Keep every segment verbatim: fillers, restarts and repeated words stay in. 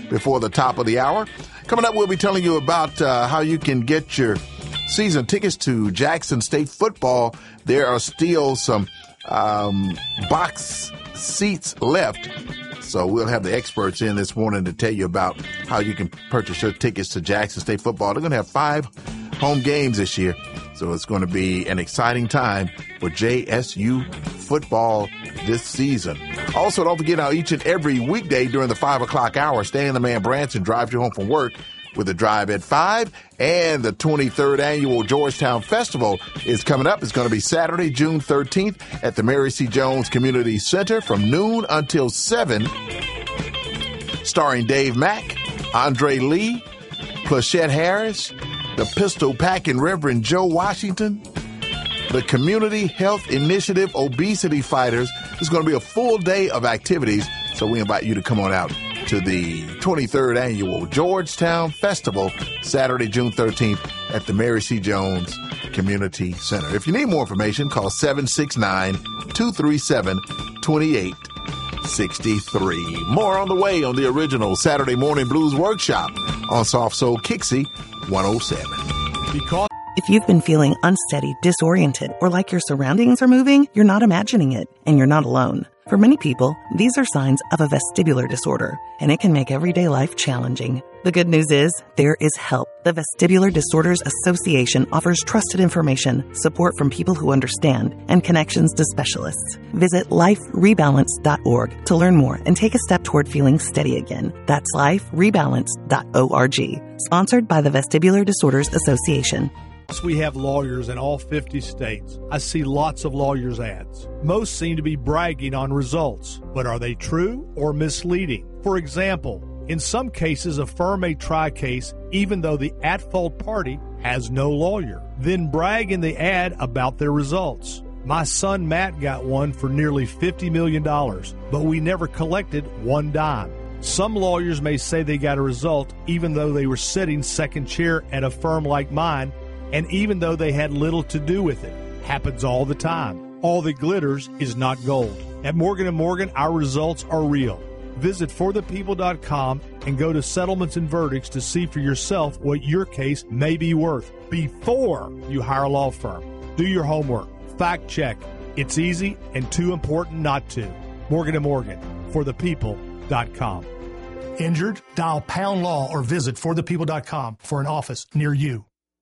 before the top of the hour. Coming up, we'll be telling you about uh, how you can get your season tickets to Jackson State football. There are still some um, box seats left. So we'll have the experts in this morning to tell you about how you can purchase your tickets to Jackson State football. They're going to have five home games this year. So it's going to be an exciting time for J S U football this season. Also, don't forget how each and every weekday during the five o'clock hour, Stan the Man Branson drives you home from work with a drive at five. And the twenty-third annual Georgetown Festival is coming up. It's going to be Saturday, June thirteenth at the Mary C. Jones Community Center from noon until seven. Starring Dave Mack, Andre Lee, Plachette Harris, the Pistol Packing Reverend Joe Washington, the Community Health Initiative Obesity Fighters. It's going to be a full day of activities, so we invite you to come on out to the twenty-third annual Georgetown Festival, Saturday, June thirteenth at the Mary C. Jones Community Center. If you need more information, call seven six nine, two three seven, two eight six three. More on the way on the original Saturday Morning Blues Workshop on Soft Soul Kixie one oh seven. Because if you've been feeling unsteady, disoriented, or like your surroundings are moving, you're not imagining it, and you're not alone. For many people, these are signs of a vestibular disorder, and it can make everyday life challenging. The good news is, there is help. The Vestibular Disorders Association offers trusted information, support from people who understand, and connections to specialists. Visit life rebalance dot org to learn more and take a step toward feeling steady again. That's life rebalance dot org. Sponsored by the Vestibular Disorders Association. We have lawyers in all fifty states. I see lots of lawyers' ads. Most seem to be bragging on results, but are they true or misleading? For example, in some cases, a firm may try a case even though the at-fault party has no lawyer, then brag in the ad about their results. My son Matt got one for nearly fifty million dollars, but we never collected one dime. Some lawyers may say they got a result even though they were sitting second chair at a firm like mine, and even though they had little to do with it. Happens all the time. All that glitters is not gold. At Morgan and Morgan, our results are real. Visit for the people dot com and go to Settlements and Verdicts to see for yourself what your case may be worth before you hire a law firm. Do your homework. Fact check. It's easy and too important not to. Morgan and Morgan, for the people dot com. Injured? Dial pound law or visit for the people dot com for an office near you.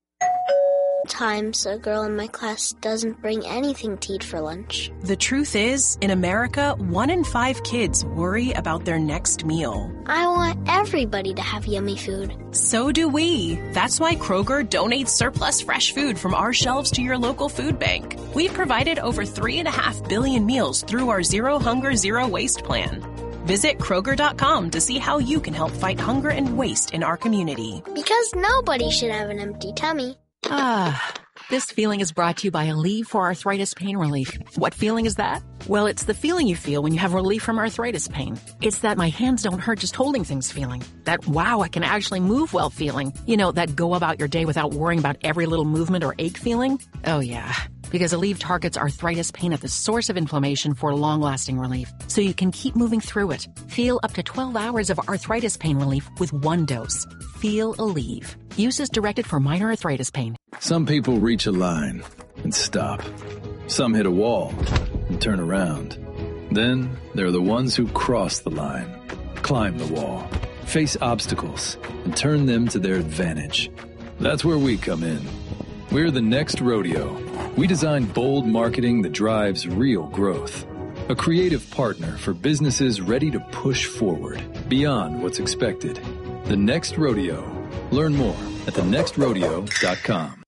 Times a girl in my class doesn't bring anything to eat for lunch. The truth is, in America, one in five kids worry about their next meal. I want everybody to have yummy food. So do we. That's why Kroger donates surplus fresh food from our shelves to your local food bank. We've provided over three and a half billion meals through our Zero Hunger, Zero Waste plan. Visit Kroger dot com to see how you can help fight hunger and waste in our community. Because nobody should have an empty tummy. Ah, this feeling is brought to you by Aleve for Arthritis Pain Relief. What feeling is that? Well, it's the feeling you feel when you have relief from arthritis pain. It's that my hands don't hurt just holding things feeling. That, wow, I can actually move well feeling. You know, that go about your day without worrying about every little movement or ache feeling. Oh, yeah. Because Aleve targets arthritis pain at the source of inflammation for long-lasting relief, so you can keep moving through it. Feel up to twelve hours of arthritis pain relief with one dose. Feel Aleve. Use is directed for minor arthritis pain. Some people reach a line and stop. Some hit a wall and turn around. Then there are the ones who cross the line, climb the wall, face obstacles, and turn them to their advantage. That's where we come in. We're the Next Rodeo. We design bold marketing that drives real growth. A creative partner for businesses ready to push forward beyond what's expected. The Next Rodeo. Learn more at the next rodeo dot com.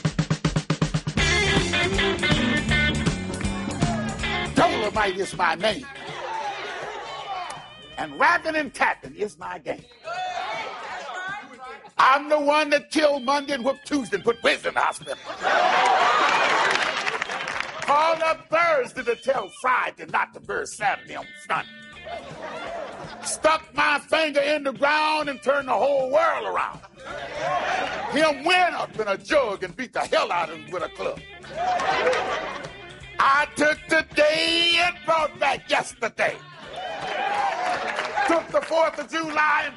Dolomite is my name. And rapping and tapping is my game. I'm the one that killed Monday and whooped Tuesday and put Wednesday in the hospital. Called up Thursday to tell Friday not to burn Saturday on Sunday. Stuck my finger in the ground and turned the whole world around. Him went up in a jug and beat the hell out of him with a club. I took today and brought back yesterday. Took the fourth of July and